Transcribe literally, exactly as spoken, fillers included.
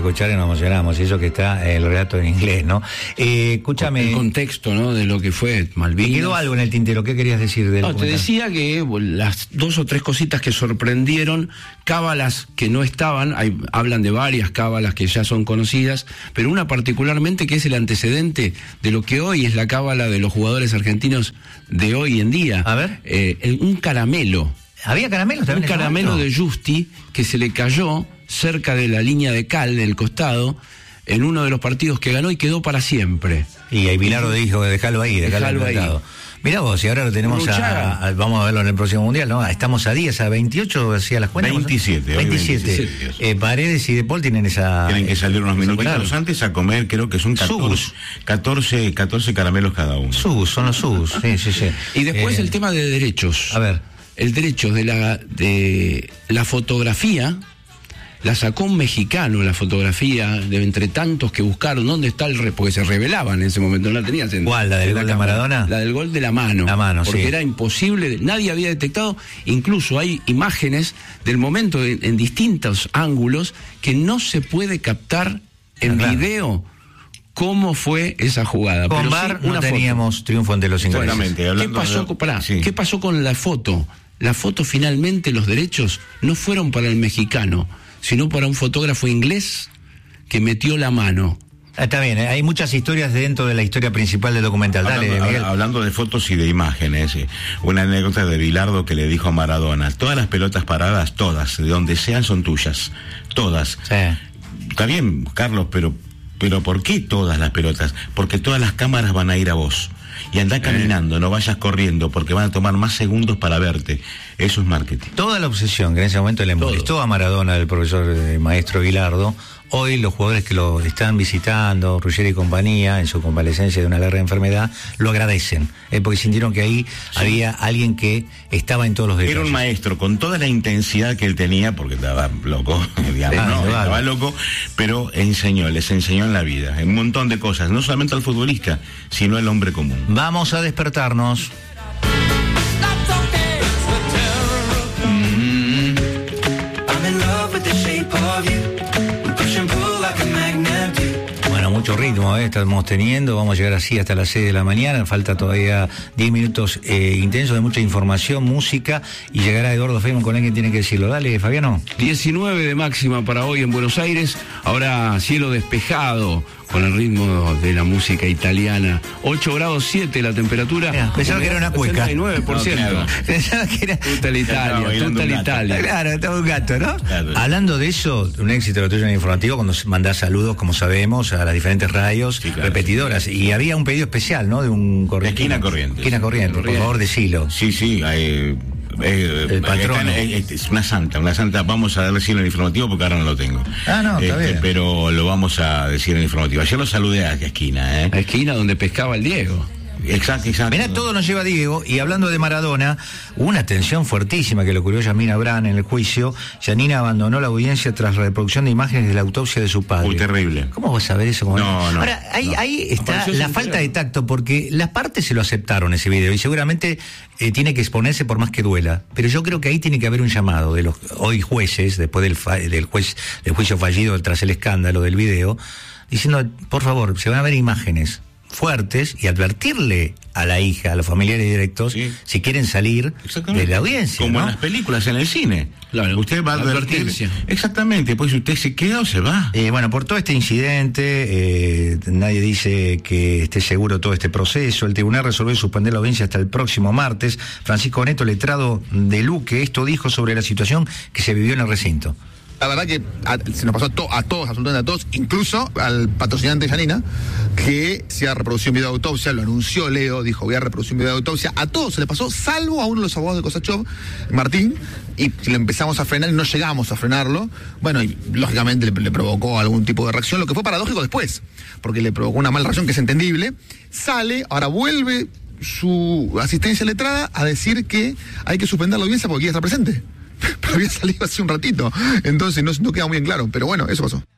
escuchar y nos emocionamos, y eso que está el relato en inglés, ¿no? Eh, escúchame. El contexto, ¿no? De lo que fue Malvinas. ¿Te quedó algo en el tintero? ¿Qué querías decir del No, documental? te decía que bueno, las dos o tres cositas que sorprendieron, cábalas que no estaban, hay, hablan de varias cábalas que ya son conocidas, pero una particularmente que es el antecedente de lo que hoy es la cábala de los jugadores argentinos de hoy en día. A ver. Eh, el- un caramelo. ¿Había caramelos también? Un en ese caramelo momento? de Justi que se le cayó cerca de la línea de cal del costado en uno de los partidos que ganó y quedó para siempre. Y ahí Bilardo dijo, déjalo ahí, déjalo Dejalo ahí. ahí. Mirá vos, y ahora lo tenemos Ruchaga. a, a- vamos a verlo en el próximo mundial, ¿no? Estamos a días, a veintiocho, hacía las cuentas. veintisiete, hoy veintisiete. veintisiete. Eh, Paredes y De Paul tienen esa... Tienen que salir unos minutitos Claro. antes a comer, creo que son catorce, Sus. catorce, catorce caramelos cada uno. Sus, son los sus, sí, sí, sí. Y después Eh, el tema de derechos. A ver. El derecho de la, de la fotografía, la sacó un mexicano, la fotografía, de entre tantos que buscaron, ¿dónde está el re? Porque se revelaban en ese momento, no la tenías en ¿Cuál? ¿La del en gol de cámara. Maradona? La del gol de la mano. La mano, porque sí. era imposible, nadie había detectado, incluso hay imágenes del momento en, en distintos ángulos que no se puede captar en Ah, claro. video cómo fue esa jugada. Con Pero sí, VAR no una foto. teníamos triunfo ante los ingleses. Exactamente. ¿Qué Hablando pasó, de- con, pará, sí. ¿Qué pasó con la foto? La foto finalmente, los derechos, no fueron para el mexicano, sino para un fotógrafo inglés que metió la mano. Ah, está bien, eh, hay muchas historias dentro de la historia principal del documental. Dale, Hablando, Miguel. hablando de fotos y de imágenes, eh, una anécdota de Bilardo que le dijo a Maradona: todas las pelotas paradas, todas, de donde sean, son tuyas, todas. Sí. Está bien, Carlos, pero, pero ¿por qué todas las pelotas? Porque todas las cámaras van a ir a vos. Y andá caminando, no vayas corriendo, porque van a tomar más segundos para verte. Eso es marketing. Toda la obsesión que en ese momento le molestó a Maradona, el profesor eh, maestro Bilardo, hoy los jugadores que lo están visitando, Ruggeri y compañía, en su convalecencia de una larga enfermedad, lo agradecen, eh, porque sintieron que ahí había alguien que estaba en todos los detalles. Era un maestro con toda la intensidad que él tenía, porque estaba loco, digamos, Ah, no, claro. estaba loco, pero enseñó, les enseñó en la vida, en un montón de cosas, no solamente al futbolista, sino al hombre común. Vamos a despertarnos. Bueno, mucho ritmo, ¿eh? Estamos teniendo, vamos a llegar así hasta las seis de la mañana, falta todavía diez minutos eh, intensos de mucha información, música, y llegará Eduardo Feynman con alguien que tiene que decirlo. Dale, Fabiano. diecinueve de máxima para hoy en Buenos Aires, ahora cielo despejado con el ritmo de la música italiana, ocho grados siete la temperatura. Mira, pensaba que era una cueca. setenta y nueve por ciento. No, claro. Pensaba que era... Tuta la Estaba Italia, bailando tuta un la gato. Italia. Claro, estaba un gato, ¿no? Claro. Hablando de eso, un éxito lo tuyo en el informativo, cuando mandás saludos, como sabemos, a las diferentes radios, Sí, claro. repetidoras. Y había un pedido especial, ¿no? De un corriente. Esquina Corrientes. Esquina Corrientes, por favor, decilo. Sí, sí, eh, eh, El patrono. está en- eh, es una santa, una santa, vamos a decirlo en el informativo porque ahora no lo tengo. Ah, no, está bien. Pero lo vamos a decir en el informativo. Ayer lo saludé a Esquina, ¿eh? La esquina donde pescaba el Diego. Exacto, exacto. Mirá, todo nos lleva a Diego, y hablando de Maradona, hubo una tensión fuertísima que le ocurrió a Yasmina Abraham en el juicio. Yanina abandonó la audiencia tras la reproducción de imágenes de la autopsia de su padre. Uy, terrible. ¿Cómo vas a ver eso? como- No, no, Ahora, ahí, no. ahí está Apareció la sin falta querer. de tacto, porque las partes se lo aceptaron ese video, y seguramente eh, tiene que exponerse por más que duela. Pero yo creo que ahí tiene que haber un llamado de los hoy jueces, después del, fa- del, juez, del juicio fallido tras el escándalo del video, diciendo, por favor, se van a ver imágenes fuertes y advertirle a la hija, a los familiares directos, Sí. si quieren salir Exactamente. de la audiencia. Como ¿no? en las películas, en el cine. Claro, Usted va a advertir. advertencia. Exactamente, pues si usted se queda o se va. Eh, bueno, por todo este incidente, eh, nadie dice que esté seguro todo este proceso. El tribunal resolvió suspender la audiencia hasta el próximo martes. Francisco Neto, letrado de Luque, esto dijo sobre la situación que se vivió en el recinto. La verdad que a- se nos pasó a, to- a todos, absolutamente a todos, incluso al patrocinante Yanina, que se ha reproducido un video de autopsia, lo anunció Leo, dijo voy a reproducir un video de autopsia, a todos se le pasó, salvo a uno de los abogados de Kosachov, Martín, y le empezamos a frenar y no llegamos a frenarlo, bueno, y lógicamente le, le provocó algún tipo de reacción, lo que fue paradójico después, porque le provocó una mala reacción que es entendible, sale, ahora vuelve su asistencia letrada a decir que hay que suspender la audiencia porque quiere estar presente. Pero había salido hace un ratito, entonces no, no queda muy bien claro, pero bueno, eso pasó.